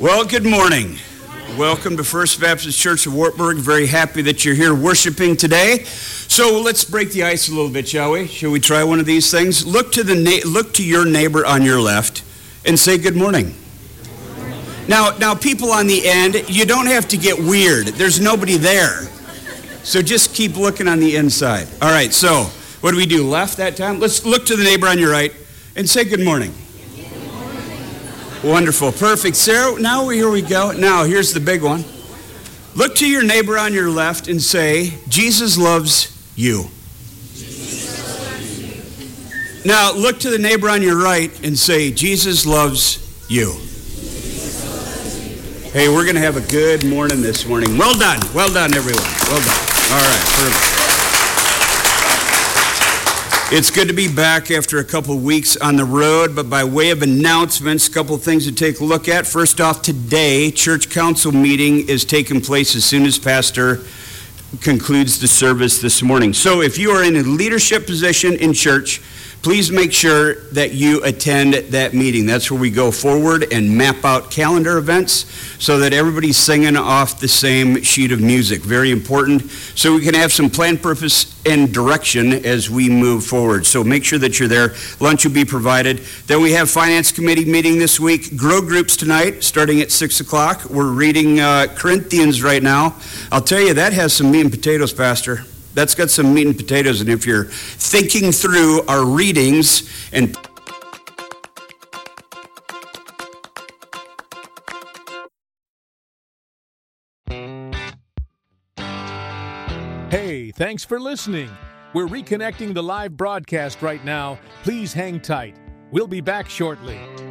Well, good morning. Welcome to First Baptist Church of Wartburg. Very happy that you're here worshiping today. So let's break the ice a little bit, shall we? Shall we try one of these things? Look to your neighbor on your left and say good morning. Now, people on the end, you don't have to get weird. There's nobody there. So just keep looking on the inside. All right, so what do we do? Left that time? Let's look to the neighbor on your right and say good morning. Wonderful. Perfect. Sarah, now here we go. Now, here's the big one. Look to your neighbor on your left and say, Jesus loves you. Now, look to the neighbor on your right and say, Jesus loves you. Hey, we're going to have a good morning this morning. Well done. Well done, everyone. Well done. All right. Perfect. It's good to be back after a couple weeks on the road, but by way of announcements, a couple things to take a look at. First off, today, church council meeting is taking place as soon as Pastor concludes the service this morning. So if you are in a leadership position in church, please make sure that you attend that meeting. That's where we go forward and map out calendar events so that everybody's singing off the same sheet of music. Very important, so we can have some plan, purpose, and direction as we move forward. So make sure that you're there. Lunch will be provided. Then we have Finance Committee meeting this week. Grow groups tonight, starting at 6 o'clock. We're reading Corinthians right now. I'll tell you, that has some meat and potatoes, Pastor. That's got some meat and potatoes, and if you're thinking through our readings and... Hey, thanks for listening. We're reconnecting the live broadcast right now. Please hang tight. We'll be back shortly.